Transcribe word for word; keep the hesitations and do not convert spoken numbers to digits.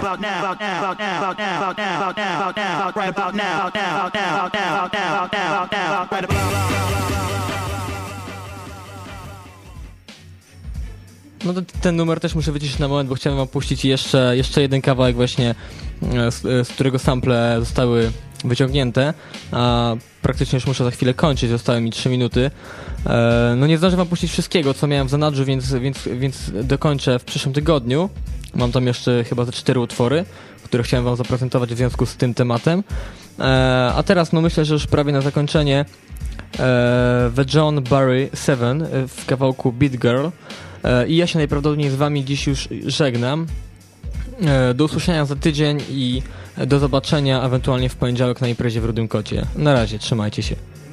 about now, about now, about now, about now, about now, about now, about now, right about now, about now, about now, about now, about now, about now, about now, right about. No to ten numer też muszę wyciszyć na moment, bo chciałem wam puścić jeszcze, jeszcze jeden kawałek właśnie, z, z którego sample zostały wyciągnięte, a praktycznie już muszę za chwilę kończyć, zostały mi trzy minuty. E, no nie zdążę wam puścić wszystkiego, co miałem w zanadrzu, więc, więc, więc dokończę w przyszłym tygodniu. Mam tam jeszcze chyba ze cztery utwory, które chciałem wam zaprezentować w związku z tym tematem. E, a teraz no myślę, że już prawie na zakończenie e, The John Barry Seven w kawałku Beat Girl. I ja się najprawdopodobniej z wami dziś już żegnam. Do usłyszenia za tydzień i do zobaczenia ewentualnie w poniedziałek na imprezie w Rudym Kocie. Na razie, trzymajcie się.